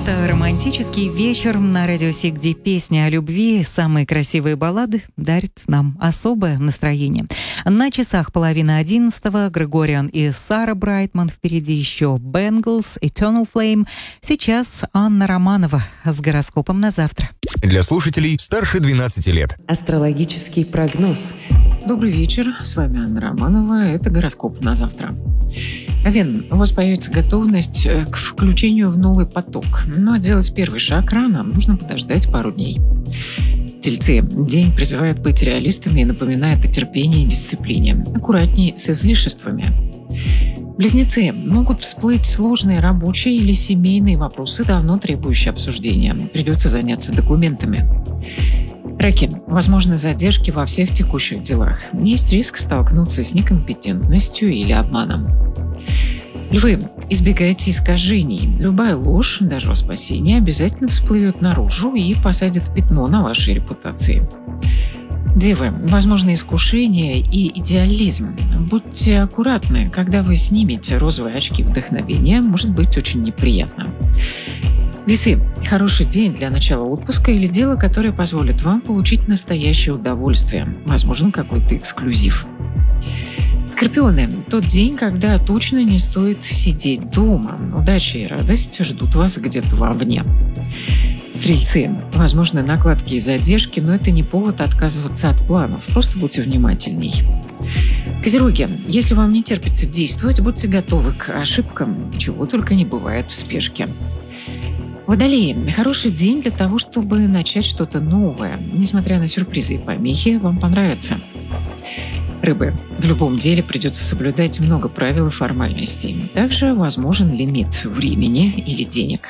Это романтический вечер на Радио Си, где песни о любви, самые красивые баллады дарят нам особое настроение. На часах 10:30 Грегориан и Сара Брайтман. Впереди еще Bangles, Eternal Flame. Сейчас Анна Романова с гороскопом на завтра. Для слушателей старше 12 лет. Астрологический прогноз. Добрый вечер, с вами Анна Романова, это гороскоп на завтра. Овен, у вас появится готовность к включению в новый поток, но делать первый шаг рано, нужно подождать пару дней. Тельцы, день призывает быть реалистами и напоминает о терпении и дисциплине. Аккуратней с излишествами. Близнецы, могут всплыть сложные рабочие или семейные вопросы, давно требующие обсуждения. Придется заняться документами. Раки, возможны задержки во всех текущих делах. Есть риск столкнуться с некомпетентностью или обманом. Львы, избегайте искажений. Любая ложь, даже во спасении, обязательно всплывет наружу и посадит пятно на вашей репутации. Девы, возможны искушения и идеализм. Будьте аккуратны, когда вы снимете розовые очки вдохновения, может быть очень неприятно. Весы, хороший день для начала отпуска или дела, которое позволит вам получить настоящее удовольствие. Возможен какой-то эксклюзив. Скорпионы, тот день, когда точно не стоит сидеть дома. Удача и радость ждут вас где-то вовне. Стрельцы, возможны накладки и задержки, но это не повод отказываться от планов. Просто будьте внимательней. Козероги, если вам не терпится действовать, будьте готовы к ошибкам, чего только не бывает в спешке. Водолеи, хороший день для того, чтобы начать что-то новое. Несмотря на сюрпризы и помехи, вам понравится. Рыбы, в любом деле придется соблюдать много правил и формальностей. Также возможен лимит времени или денег.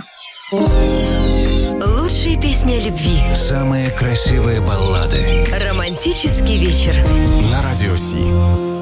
Лучшие песни о любви. Самые красивые баллады. Романтический вечер. На Радио Си.